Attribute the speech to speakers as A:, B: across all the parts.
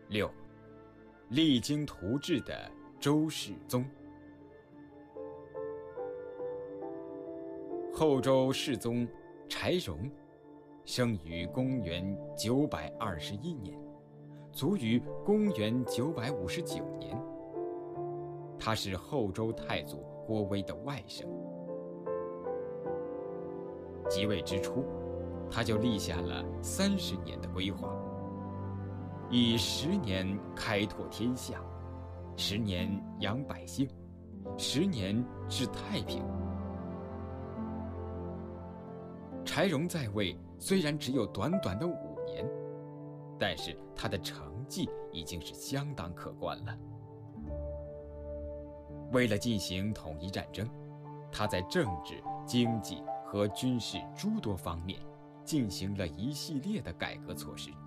A: 6. 励精图治的周世宗。后周世宗柴荣，生于公元921年，卒于公元959年。他是后周太祖郭威的外甥。即位之初，他就立下了30年的规划，以10年开拓天下，10年养百姓，10年治太平。柴荣在位虽然只有短短的5年，但是他的成绩已经是相当可观了。为了进行统一战争，他在政治、经济和军事诸多方面进行了一系列的改革措施。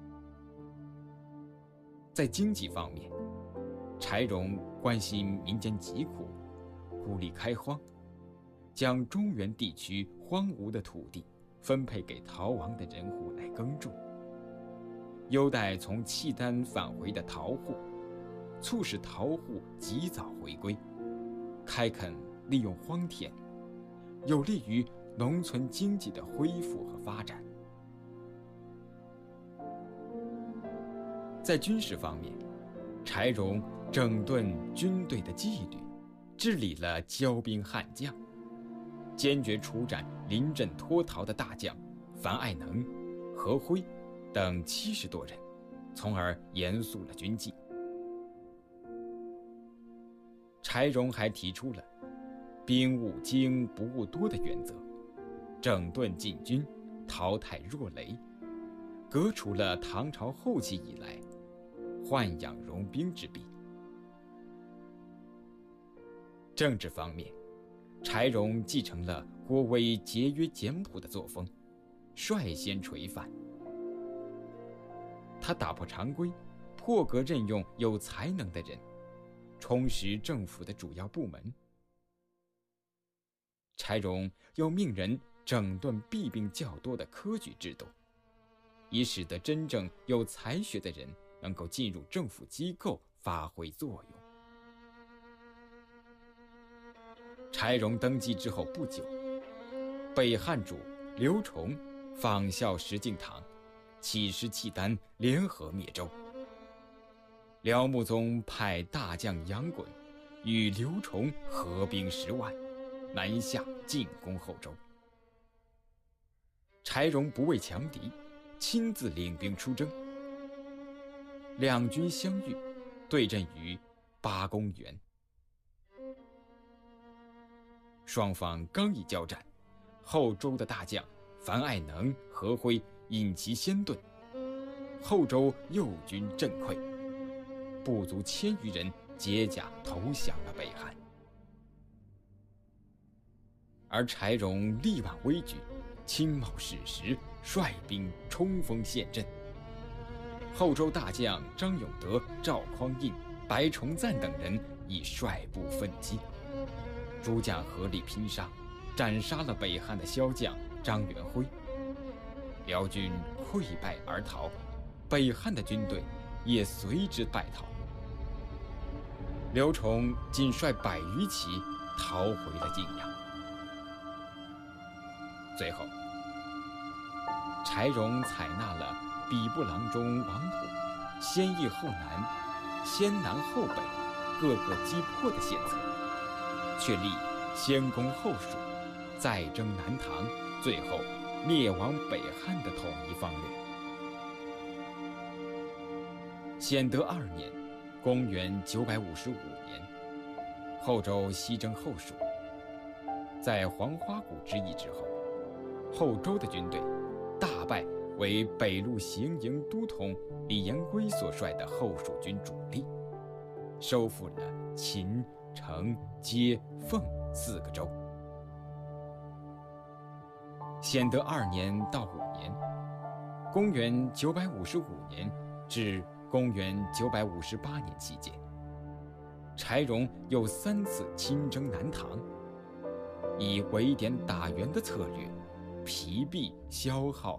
A: 在经济方面，柴荣关心民间疾苦，鼓励开荒，将中原地区荒芜的土地分配给逃亡的人户来耕种，优待从契丹返回的逃户，促使逃户及早回归，开垦利用荒田，有利于农村经济的恢复和发展。在军事方面，柴荣整顿军队的纪律，治理了骄兵悍将，坚决处斩临阵脱逃的大将樊爱能、何辉等70多人，从而严肃了军纪。柴荣还提出了兵务精不务多的原则，整顿禁军，淘汰弱雷，革除了唐朝后期以来豢养戎兵之弊。政治方面，柴荣继承了郭威节约简朴的作风，率先垂范。他打破常规，破格任用有才能的人，充实政府的主要部门。柴荣又命人整顿弊病较多的科举制度，以使得真正有才学的人能够进入政府机构发挥作用。柴荣登基之后不久，北汉主刘崇仿效石敬瑭，起事契丹，联合灭周。辽穆宗派大将杨衮与刘崇合兵10万，南下进攻后周。柴荣不畏强敌，亲自领兵出征。两军相遇，对阵于8公园。双方刚一交战，后周的大将樊爱能、何辉引其先遁，后周右军震溃，不足1000余人解甲投降了北汉。而柴荣力挽危局，亲冒矢石，率兵冲锋陷阵。后周大将张永德、赵匡胤、白崇赞等人亦率部奋击，诸将合力拼杀，斩杀了北汉的骁将张元辉。辽军溃败而逃，北汉的军队也随之败逃。刘崇仅率100余骑逃回了晋阳。最后，柴荣采纳了比部郎中王普先易后难、先南后北各个击破的献策，确立先攻后蜀，再征南唐，最后灭亡北汉的统一方略。显德2年，公元955年，后周西征后蜀。在黄花谷之役之后，后周的军队大败为北路行营都统李延圭所率的后蜀军主力，收复了秦、成、接、凤4个州。显德2年到5年，公元955年至公元958年期间，柴荣又3次亲征南唐，以围点打援的策略，疲弊消耗